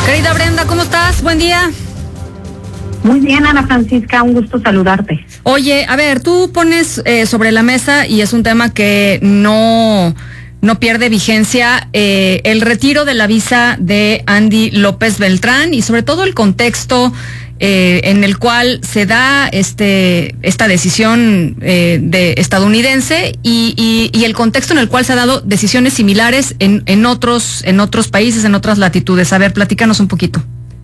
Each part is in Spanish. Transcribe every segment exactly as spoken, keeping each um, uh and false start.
Querida Brenda, ¿cómo estás? Buen día. Muy bien, Ana Francisca, un gusto saludarte. Oye, a ver, tú pones eh, sobre la mesa, y es un tema que no, no pierde vigencia, eh, el retiro de la visa de Andy López Beltrán y sobre todo el contexto eh, en el cual se da este esta decisión eh, de estadounidense y, y, y el contexto en el cual se han dado decisiones similares en, en otros en otros países, en otras latitudes. A ver, platícanos un poquito.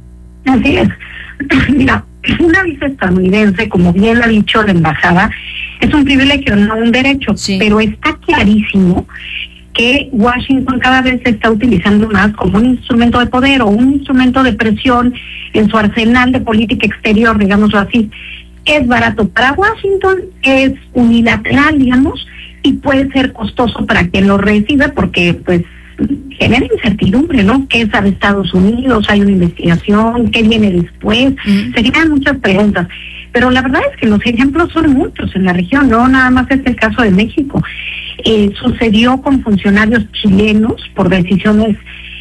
Así es. Mira, una visa estadounidense, como bien lo ha dicho la embajada, es un privilegio, no un derecho, sí. Pero está clarísimo que Washington cada vez se está utilizando más como un instrumento de poder o un instrumento de presión en su arsenal de política exterior, digámoslo así. Es barato para Washington, es unilateral, digamos, y puede ser costoso para quien lo recibe porque, pues, genera incertidumbre, ¿no? ¿Qué sabe Estados Unidos? ¿Hay una investigación? ¿Qué viene después? Mm. Se generan muchas preguntas. Pero la verdad es que los ejemplos son muchos en la región, no nada más es el caso de México. Eh, sucedió con funcionarios chilenos por decisiones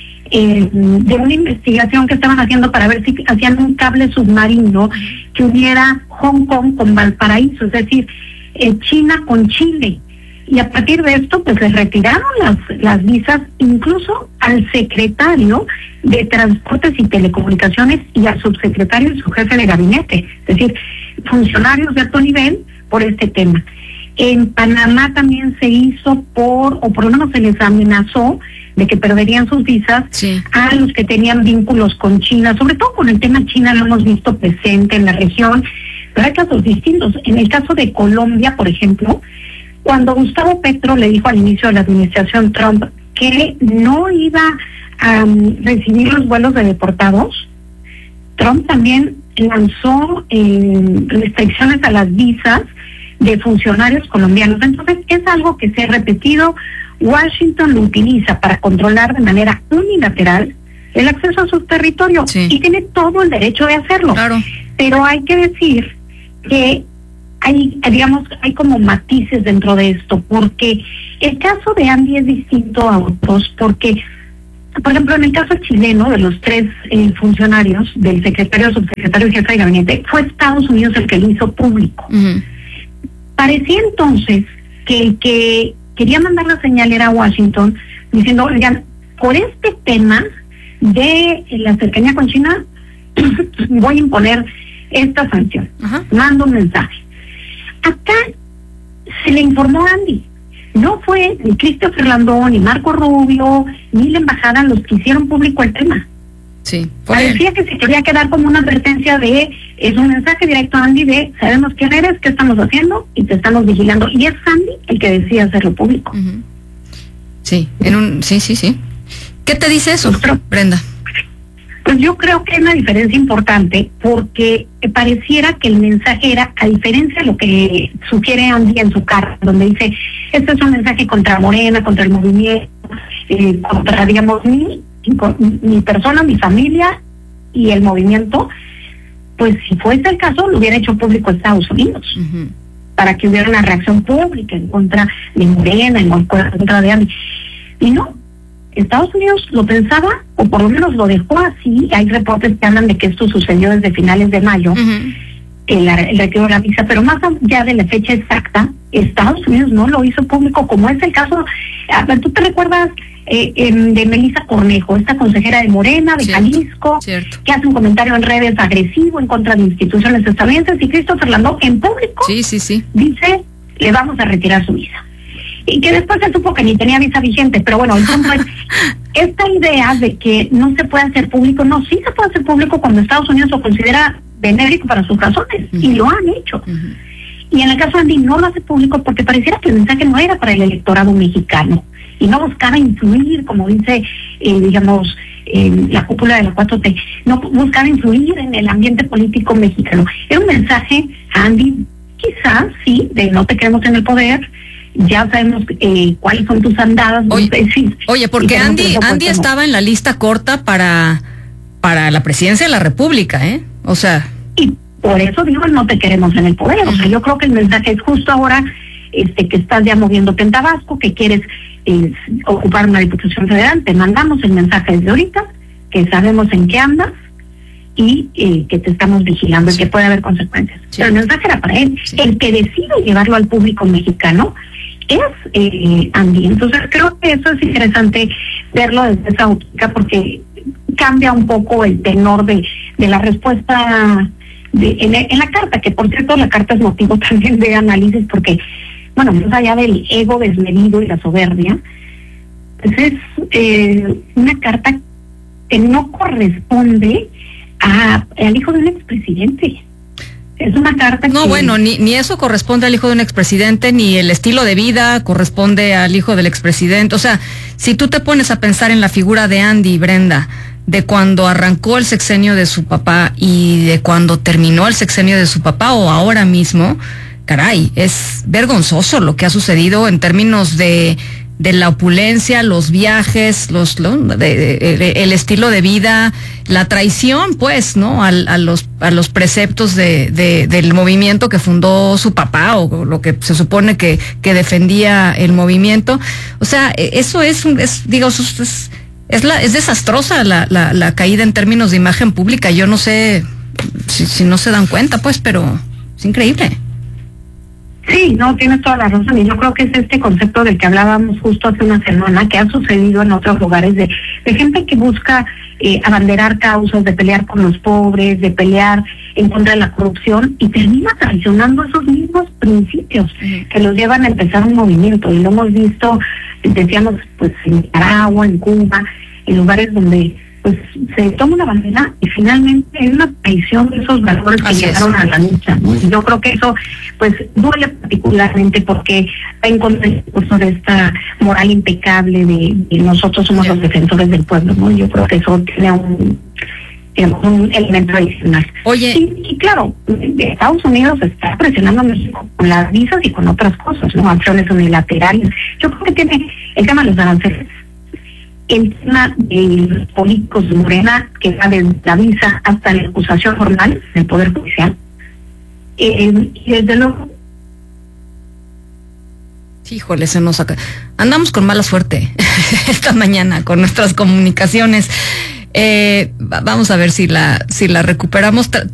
eh, de una investigación que estaban haciendo para ver si hacían un cable submarino que uniera Hong Kong con Valparaíso, es decir, eh, China con Chile. Y a partir de esto, pues les retiraron las, las visas incluso al secretario de Transportes y Telecomunicaciones y al subsecretario y su jefe de gabinete, es decir, funcionarios de alto nivel por este tema. En Panamá también se hizo por, o por lo menos se les amenazó de que perderían sus visas sí. a los que tenían vínculos con China, sobre todo con el tema China lo hemos visto presente en la región, pero hay casos distintos. En el caso de Colombia, por ejemplo, cuando Gustavo Petro le dijo al inicio de la administración Trump que no iba a um, recibir los vuelos de deportados, Trump también lanzó eh, restricciones a las visas de funcionarios colombianos. Entonces es algo que se ha repetido. Washington lo utiliza para controlar de manera unilateral el acceso a su territorio sí. y tiene todo el derecho de hacerlo. Claro. Pero hay que decir que hay, digamos, hay como matices dentro de esto, porque el caso de Andy es distinto a otros, porque, por ejemplo, en el caso chileno, de los tres eh, funcionarios, del secretario, subsecretario y jefe de gabinete, fue Estados Unidos el que lo hizo público. Uh-huh. Parecía entonces que el que quería mandar la señal era Washington, diciendo, oigan, por este tema de la cercanía con China, voy a imponer esta sanción. Uh-huh. Mando un mensaje. Acá se le informó a Andy. No fue ni Christopher Landó, ni Marco Rubio, ni la embajada los que hicieron público el tema. Sí. Parecía que se quería quedar como una advertencia de, es un mensaje directo a Andy de, sabemos quién eres, qué estamos haciendo y te estamos vigilando. Y es Andy el que decía hacerlo público. Uh-huh. Sí, en un, sí, sí, sí. ¿Qué te dice eso, Pero, Brenda? Pues yo creo que hay una diferencia importante porque pareciera que el mensaje era, a diferencia de lo que sugiere Andy en su carta, donde dice, este es un mensaje contra Morena, contra el movimiento, eh, contra, digamos, mi, mi persona, mi familia y el movimiento, pues si fuese el caso, lo hubiera hecho público Estados Unidos, uh-huh. para que hubiera una reacción pública en contra de Morena, en contra de Andy. Y no. Estados Unidos lo pensaba, o por lo menos lo dejó así. Hay reportes que hablan de que esto sucedió desde finales de mayo, uh-huh. el, el retiro de la visa, pero más allá de la fecha exacta, Estados Unidos no lo hizo público, como es el caso, ¿tú te recuerdas eh, eh, de Melissa Cornejo, esta consejera de Morena, de cierto, Jalisco, cierto. que hace un comentario en redes agresivo en contra de instituciones estadounidenses, y Christopher Landó en público sí, sí, sí. dice, le vamos a retirar su visa? Y que después se supo que ni tenía visa vigente, pero bueno, el punto es, esta idea de que no se puede hacer público, no, sí se puede hacer público cuando Estados Unidos lo considera benéfico para sus razones, uh-huh. y lo han hecho. Uh-huh. Y en el caso de Andy no lo hace público porque pareciera que el mensaje no era para el electorado mexicano, y no buscaba influir, como dice, eh, digamos, eh, la cúpula de la cuatro T, no buscaba influir en el ambiente político mexicano. Era un mensaje a Andy, quizás, sí, de no te queremos en el poder, ya sabemos eh, cuáles son tus andadas. Oye, no sé, sí, oye porque Andy Andy estaba en la lista corta para para la presidencia de la República, ¿eh? O sea... Y por eso digo, no te queremos en el poder. O sea, yo creo que el mensaje es justo ahora este que estás ya moviéndote en Tabasco, que quieres eh, ocupar una diputación federal, te mandamos el mensaje desde ahorita, que sabemos en qué andas y eh, que te estamos vigilando sí. y que puede haber consecuencias. Sí. Pero el mensaje era para él. Sí. El que decide llevarlo al público mexicano es eh, Andy. Entonces creo que eso es interesante verlo desde esa óptica porque cambia un poco el tenor de, de la respuesta de, en, en la carta, que por cierto la carta es motivo también de análisis porque, bueno, más allá del ego desmedido y la soberbia, pues es eh, una carta que no corresponde a, al hijo de un expresidente. Es una carta No, que... bueno, ni, ni eso corresponde al hijo de un expresidente, ni el estilo de vida corresponde al hijo del expresidente. O sea, si tú te pones a pensar en la figura de Andy y Brenda, de cuando arrancó el sexenio de su papá y de cuando terminó el sexenio de su papá o ahora mismo, caray, es vergonzoso lo que ha sucedido en términos de... de la opulencia, los viajes, los, lo, de, de, de, el estilo de vida, la traición, pues, ¿no? A, a los a los preceptos de, de del movimiento que fundó su papá o lo que se supone que que defendía el movimiento. O sea, eso es un, es, digo, es, es, es la es desastrosa la, la la caída en términos de imagen pública. Yo no sé si, si no se dan cuenta, pues, pero es increíble. Sí, no, tienes toda la razón, y yo creo que es este concepto del que hablábamos justo hace una semana, que ha sucedido en otros lugares, de, de gente que busca eh, abanderar causas, de pelear con los pobres, de pelear en contra de la corrupción, y termina traicionando esos mismos principios uh-huh. que los llevan a empezar un movimiento, y lo hemos visto, decíamos, pues en Nicaragua, en Cuba, en lugares donde pues se toma una bandera y finalmente es una traición de esos valores que Así llegaron es. a la lucha, ¿no? Y yo creo que eso pues duele particularmente porque va en contra de esta moral impecable de, de nosotros somos sí. los defensores del pueblo, ¿no? Yo creo que eso tiene un, digamos, un elemento adicional. Oye, y, y claro, Estados Unidos está presionando a México con las visas y con otras cosas, ¿no? Acciones unilaterales. Yo creo que tiene el tema de los aranceles, el tema de los políticos de Morena, que va desde la visa hasta la acusación formal del Poder Judicial. Eh, y desde luego... Híjole, se nos saca. Andamos con mala suerte esta mañana con nuestras comunicaciones. Eh, vamos a ver si la, si la recuperamos.